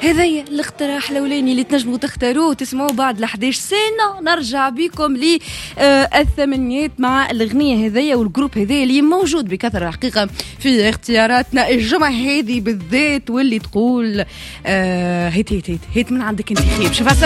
هذايا الاقتراح الاولاني اللي تنجموا تختاروه تسمعوه بعد 11 سنه. نرجع بكم للثمانينات مع الاغنيه هذايا والجروب هذايا اللي موجود بكثره الحقيقه في اختياراتنا الجمعه هذه بالذات، واللي تقول هيت من عندك انت خيب. شوف